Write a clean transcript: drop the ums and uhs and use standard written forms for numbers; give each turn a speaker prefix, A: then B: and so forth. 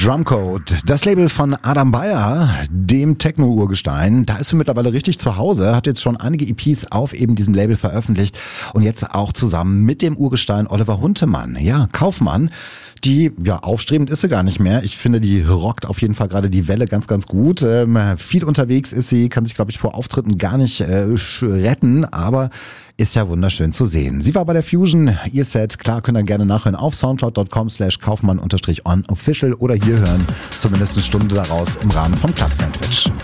A: Drumcode, das Label von Adam Beyer, dem Techno-Urgestein, da ist sie mittlerweile richtig zu Hause, hat jetzt schon einige EPs auf eben diesem Label veröffentlicht und jetzt auch zusammen mit dem Urgestein Oliver Huntemann, ja, Kaufmann. Die, ja, aufstrebend ist sie gar nicht mehr. Ich finde, die rockt auf jeden Fall gerade die Welle ganz, ganz gut. Viel unterwegs ist sie, kann sich, glaube ich, vor Auftritten gar nicht retten, aber ist ja wunderschön zu sehen. Sie war bei der Fusion, ihr Set, klar, könnt ihr gerne nachhören auf soundcloud.com/kaufmann_on official oder hier hören, zumindest eine Stunde daraus im Rahmen vom Club Sandwich.